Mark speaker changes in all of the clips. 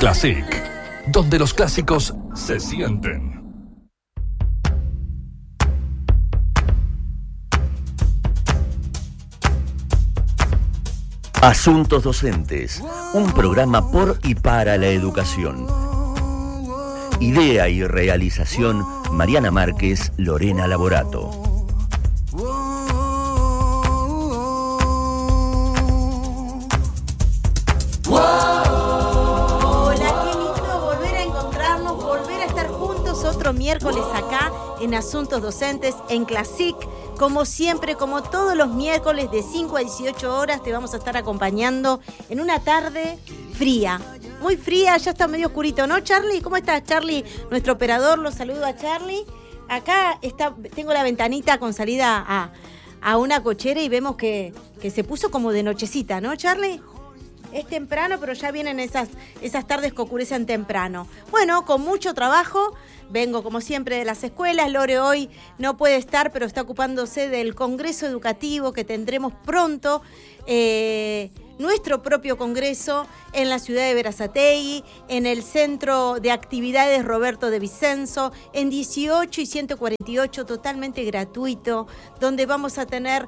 Speaker 1: Classic, donde los clásicos se sienten.
Speaker 2: Asuntos Docentes, un programa por y para la educación. Idea y realización, Mariana Márquez, Lorena Laborato.
Speaker 3: Otro miércoles acá en Asuntos Docentes en Classic. Como siempre, como todos los miércoles de 5 a 18 horas, te vamos a estar acompañando en una tarde fría. Muy fría, ya está medio oscurito, ¿no, Charlie? ¿Cómo estás, Charlie? Nuestro operador, los saludo a Charlie. Acá tengo la ventanita con salida a una cochera y vemos que se puso como de nochecita, ¿no, Charlie? Es temprano, pero ya vienen esas tardes que oscurecen temprano. Bueno, con mucho trabajo. Vengo, como siempre, de las escuelas. Lore hoy no puede estar, pero está ocupándose del congreso educativo que tendremos pronto. Nuestro propio congreso en la ciudad de Berazategui, en el Centro de Actividades Roberto de Vicenzo, en 18 y 148, totalmente gratuito, donde vamos a tener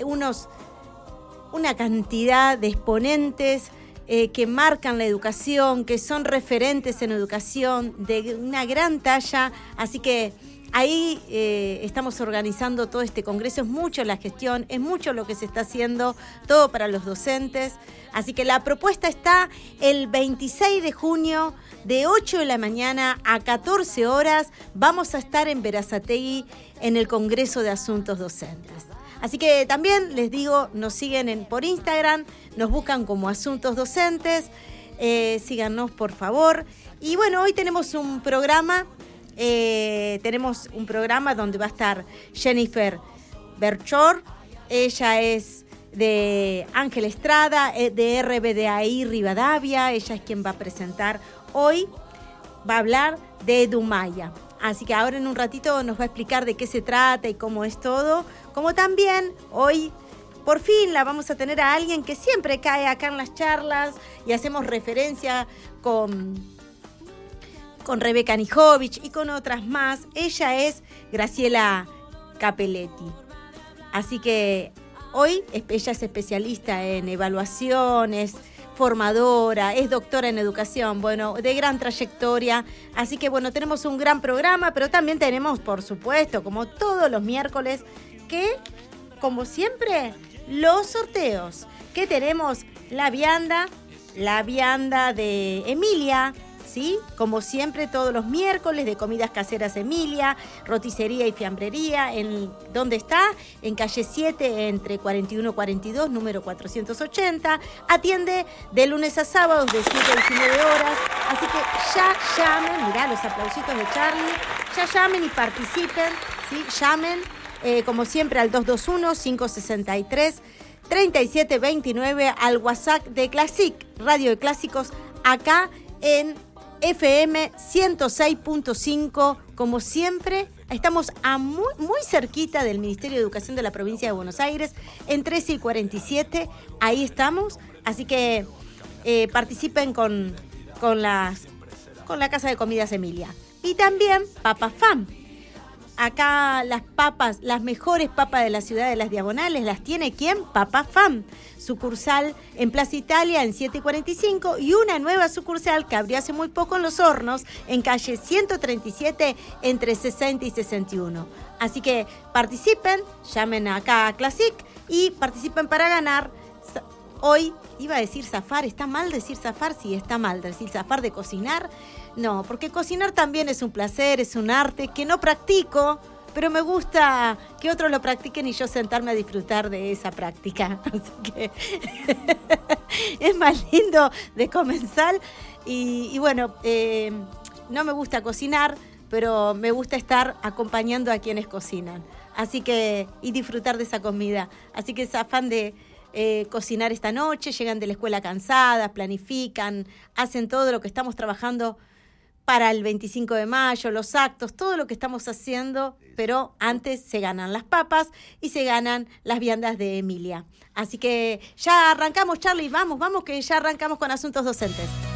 Speaker 3: una cantidad de exponentes que marcan la educación, que son referentes en educación de una gran talla, así que ahí estamos organizando todo este congreso. Es mucho la gestión, es mucho lo que se está haciendo, todo para los docentes, así que la propuesta está el 26 de junio de 8 de la mañana a 14 horas, vamos a estar en Berazategui en el Congreso de Asuntos Docentes. Así que también les digo, nos siguen por Instagram, nos buscan como Asuntos Docentes, síganos por favor. Y bueno, hoy tenemos un programa donde va a estar Jennifer Berchor, ella es de Ángel Estrada, de RBDAI Rivadavia, ella es quien va a presentar hoy, va a hablar de Dumaya. Así que ahora en un ratito nos va a explicar de qué se trata y cómo es todo. Como también hoy, por fin, la vamos a tener a alguien que siempre cae acá en las charlas y hacemos referencia con Rebeca Nijovic y con otras más. Ella es Graciela Capelletti. Así que hoy ella es especialista en evaluaciones, formadora, es doctora en educación, bueno, de gran trayectoria, así que bueno, tenemos un gran programa, pero también tenemos, por supuesto, como todos los miércoles, que, como siempre, los sorteos, que tenemos la vianda de Emilia, ¿sí? Como siempre, todos los miércoles de Comidas Caseras Emilia, roticería y fiambrería, ¿dónde está? En calle 7, entre 41 y 42, número 480. Atiende de lunes a sábados de 7 a 19 horas. Así que ya llamen, mirá los aplausitos de Charlie, ya llamen y participen, ¿sí? Llamen, como siempre, al 221-563-3729, al WhatsApp de Classic, Radio de Clásicos, acá en FM 106.5, como siempre, estamos muy cerquita del Ministerio de Educación de la provincia de Buenos Aires, en 13 y 47, ahí estamos, así que participen con la Casa de Comidas Emilia. Y también Papa Fam. Acá las mejores papas de la ciudad de Las Diagonales, ¿las tiene quién? Papa Fam. Sucursal en Plaza Italia en 7 y 45 y una nueva sucursal que abrió hace muy poco en Los Hornos, en calle 137, entre 60 y 61. Así que participen, llamen acá a Classic y participen para ganar. Hoy iba a decir zafar, ¿está mal decir zafar? Sí, está mal decir zafar de cocinar. No, porque cocinar también es un placer, es un arte que no practico, pero me gusta que otros lo practiquen y yo sentarme a disfrutar de esa práctica. Así que es más lindo de comenzar. Y bueno, no me gusta cocinar, pero me gusta estar acompañando a quienes cocinan. Así que, y disfrutar de esa comida. Así que es afán de cocinar esta noche, llegan de la escuela cansadas, planifican, hacen todo lo que estamos trabajando para el 25 de mayo, los actos, todo lo que estamos haciendo, pero antes se ganan las papas y se ganan las viandas de Emilia. Así que ya arrancamos, Charlie, vamos, que ya arrancamos con Asuntos Docentes.